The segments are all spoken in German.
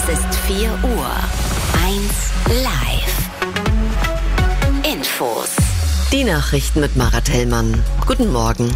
Es ist 4 Uhr. 1 live. Infos. Die Nachrichten mit Mara Tellmann. Guten Morgen.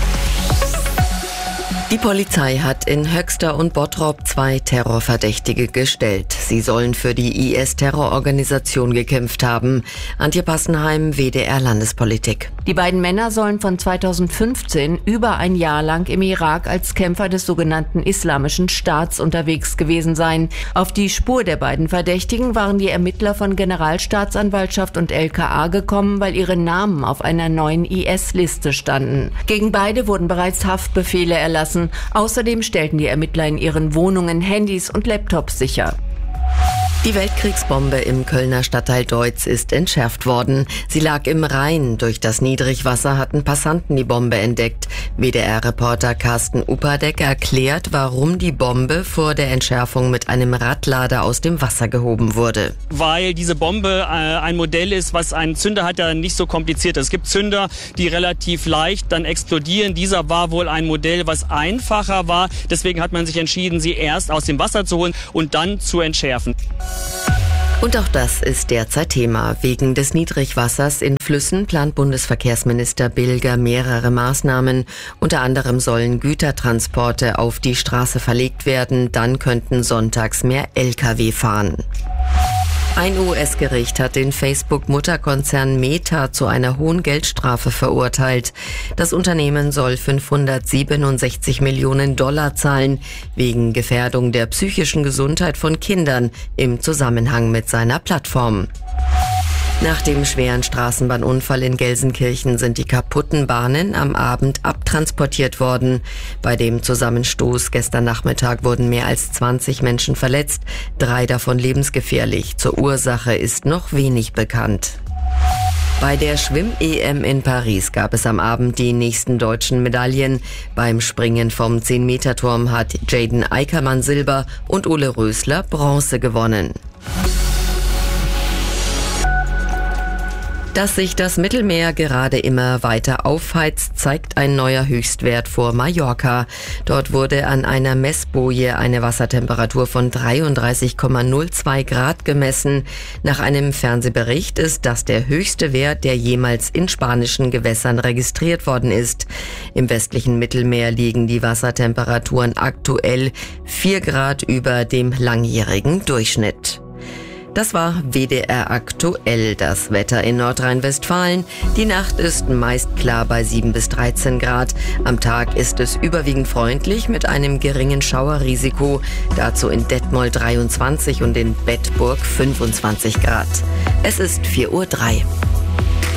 Die Polizei hat in Höxter und Bottrop 2 Terrorverdächtige gestellt. Sie sollen für die IS-Terrororganisation gekämpft haben. Antje Passenheim, WDR Landespolitik. Die beiden Männer sollen von 2015 über ein Jahr lang im Irak als Kämpfer des sogenannten Islamischen Staats unterwegs gewesen sein. Auf die Spur der beiden Verdächtigen waren die Ermittler von Generalstaatsanwaltschaft und LKA gekommen, weil ihre Namen auf einer neuen IS-Liste standen. Gegen beide wurden bereits Haftbefehle erlassen. Außerdem stellten die Ermittler in ihren Wohnungen Handys und Laptops sicher. Die Weltkriegsbombe im Kölner Stadtteil Deutz ist entschärft worden. Sie lag im Rhein. Durch das Niedrigwasser hatten Passanten die Bombe entdeckt. WDR-Reporter Carsten Upadek erklärt, warum die Bombe vor der Entschärfung mit einem Radlader aus dem Wasser gehoben wurde. Weil diese Bombe ein Modell ist, was einen Zünder hat, der nicht so kompliziert ist. Es gibt Zünder, die relativ leicht dann explodieren. Dieser war wohl ein Modell, was einfacher war. Deswegen hat man sich entschieden, sie erst aus dem Wasser zu holen und dann zu entschärfen. Und auch das ist derzeit Thema. Wegen des Niedrigwassers in Flüssen plant Bundesverkehrsminister Bilger mehrere Maßnahmen. Unter anderem sollen Gütertransporte auf die Straße verlegt werden. Dann könnten sonntags mehr Lkw fahren. Ein US-Gericht hat den Facebook-Mutterkonzern Meta zu einer hohen Geldstrafe verurteilt. Das Unternehmen soll $567 Millionen zahlen, wegen Gefährdung der psychischen Gesundheit von Kindern im Zusammenhang mit seiner Plattform. Nach dem schweren Straßenbahnunfall in Gelsenkirchen sind die kaputten Bahnen am Abend abtransportiert worden. Bei dem Zusammenstoß gestern Nachmittag wurden mehr als 20 Menschen verletzt, 3 davon lebensgefährlich. Zur Ursache ist noch wenig bekannt. Bei der Schwimm-EM in Paris gab es am Abend die nächsten deutschen Medaillen. Beim Springen vom 10-Meter-Turm hat Jaden Eickermann Silber und Ole Rösler Bronze gewonnen. Dass sich das Mittelmeer gerade immer weiter aufheizt, zeigt ein neuer Höchstwert vor Mallorca. Dort wurde an einer Messboje eine Wassertemperatur von 33,02 Grad gemessen. Nach einem Fernsehbericht ist das der höchste Wert, der jemals in spanischen Gewässern registriert worden ist. Im westlichen Mittelmeer liegen die Wassertemperaturen aktuell 4 Grad über dem langjährigen Durchschnitt. Das war WDR aktuell, das Wetter in Nordrhein-Westfalen. Die Nacht ist meist klar bei 7 bis 13 Grad. Am Tag ist es überwiegend freundlich mit einem geringen Schauerrisiko. Dazu in Detmold 23 und in Bedburg 25 Grad. Es ist 4:03 Uhr.